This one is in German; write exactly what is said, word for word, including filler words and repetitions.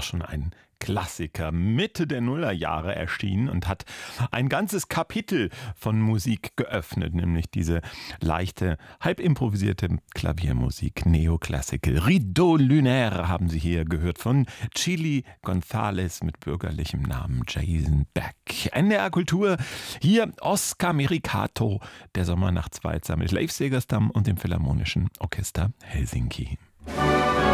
schon ein Klassiker, Mitte der Nullerjahre erschienen und hat ein ganzes Kapitel von Musik geöffnet, nämlich diese leichte, halb improvisierte Klaviermusik, Neoclassical. Rideau Lunaire haben Sie hier gehört von Chili González mit bürgerlichem Namen Jason Beck. N D R Kultur, hier Oscar Mericato, der Sommernachtswalzer mit Leif Segerstam und dem Philharmonischen Orchester Helsinki.